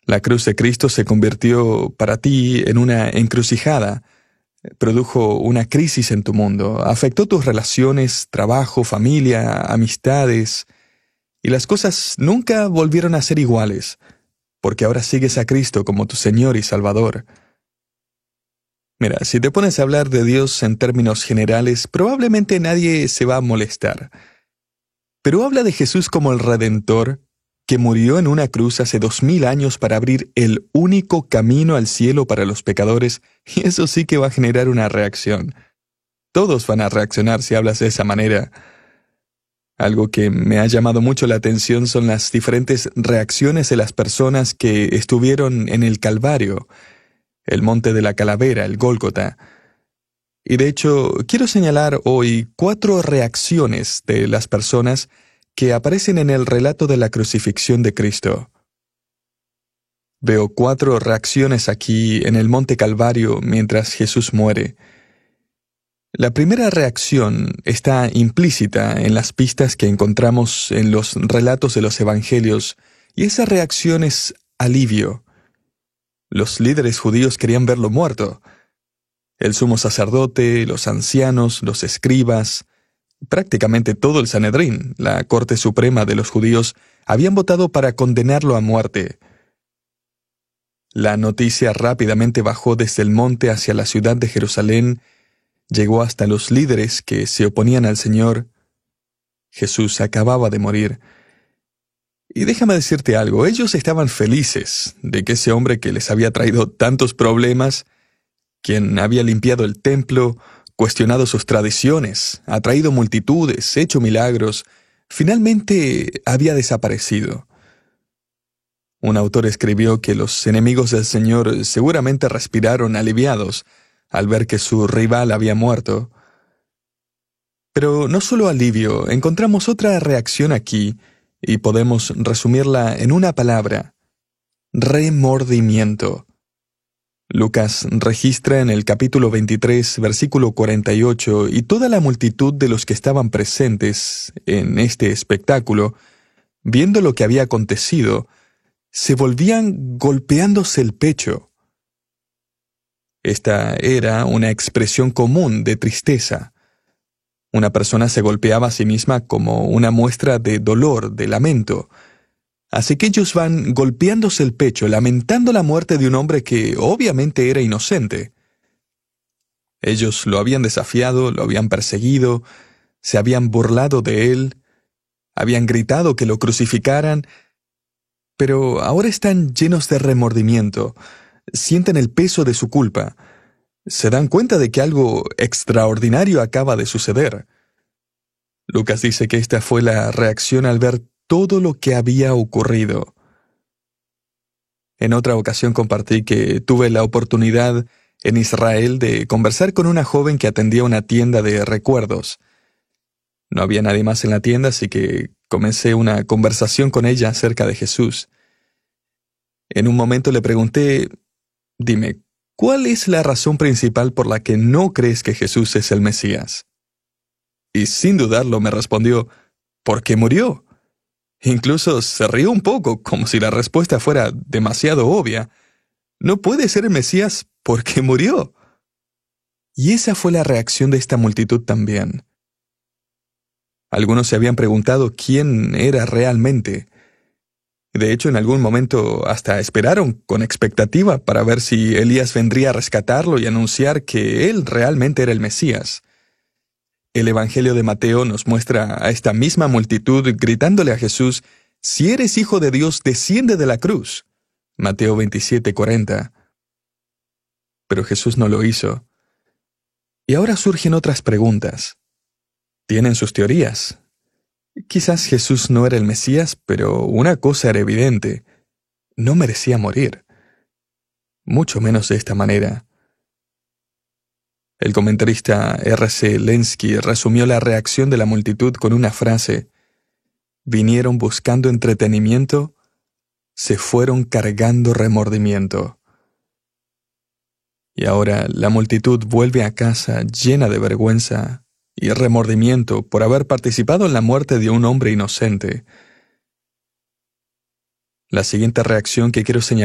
La cruz de Cristo se convirtió para ti en una encrucijada, produjo una crisis en tu mundo, afectó tus relaciones, trabajo, familia, amistades, y las cosas nunca volvieron a ser iguales, porque ahora sigues a Cristo como tu Señor y Salvador. Mira, si te pones a hablar de Dios en términos generales, probablemente nadie se va a molestar. Pero habla de Jesús como el Redentor, que murió en una cruz hace 2000 años para abrir el único camino al cielo para los pecadores, y eso sí que va a generar una reacción. Todos van a reaccionar si hablas de esa manera. Algo que me ha llamado mucho la atención son las diferentes reacciones de las personas que estuvieron en el Calvario, el monte de la calavera, el Gólgota. Y de hecho, quiero señalar hoy 4 reacciones de las personas que aparecen en el relato de la crucifixión de Cristo. Veo 4 reacciones aquí en el monte Calvario mientras Jesús muere. La primera reacción está implícita en las pistas que encontramos en los relatos de los evangelios, y esa reacción es alivio. Los líderes judíos querían verlo muerto. El sumo sacerdote, los ancianos, los escribas, prácticamente todo el Sanedrín, la Corte Suprema de los judíos, habían votado para condenarlo a muerte. La noticia rápidamente bajó desde el monte hacia la ciudad de Jerusalén, llegó hasta los líderes que se oponían al Señor. Jesús acababa de morir. Y déjame decirte algo, ellos estaban felices de que ese hombre que les había traído tantos problemas, quien había limpiado el templo, cuestionado sus tradiciones, atraído multitudes, hecho milagros, finalmente había desaparecido. Un autor escribió que los enemigos del Señor seguramente respiraron aliviados al ver que su rival había muerto. Pero no solo alivio, encontramos otra reacción aquí, y podemos resumirla en una palabra: remordimiento. Lucas registra en el capítulo 23, versículo 48, y toda la multitud de los que estaban presentes en este espectáculo, viendo lo que había acontecido, se volvían golpeándose el pecho. Esta era una expresión común de tristeza. Una persona se golpeaba a sí misma como una muestra de dolor, de lamento. Así que ellos van golpeándose el pecho, lamentando la muerte de un hombre que obviamente era inocente. Ellos lo habían desafiado, lo habían perseguido, se habían burlado de él, habían gritado que lo crucificaran, pero ahora están llenos de remordimiento, sienten el peso de su culpa, se dan cuenta de que algo extraordinario acaba de suceder. Lucas dice que esta fue la reacción al ver todo lo que había ocurrido. En otra ocasión compartí que tuve la oportunidad en Israel de conversar con una joven que atendía una tienda de recuerdos. No había nadie más en la tienda, así que comencé una conversación con ella acerca de Jesús. En un momento le pregunté: dime, ¿cuál es la razón principal por la que no crees que Jesús es el Mesías? Y sin dudarlo me respondió: porque murió. Incluso se rió un poco, como si la respuesta fuera demasiado obvia. No puede ser el Mesías porque murió. Y esa fue la reacción de esta multitud también. Algunos se habían preguntado quién era realmente. De hecho, en algún momento hasta esperaron con expectativa para ver si Elías vendría a rescatarlo y anunciar que él realmente era el Mesías. El Evangelio de Mateo nos muestra a esta misma multitud gritándole a Jesús: si eres hijo de Dios, desciende de la cruz. Mateo 27:40. Pero Jesús no lo hizo. Y ahora surgen otras preguntas. Tienen sus teorías. Quizás Jesús no era el Mesías, pero una cosa era evidente: no merecía morir. Mucho menos de esta manera. El comentarista R.C. Lenski resumió la reacción de la multitud con una frase: vinieron buscando entretenimiento, se fueron cargando remordimiento. Y ahora la multitud vuelve a casa llena de vergüenza y remordimiento por haber participado en la muerte de un hombre inocente. La siguiente reacción que quiero señalar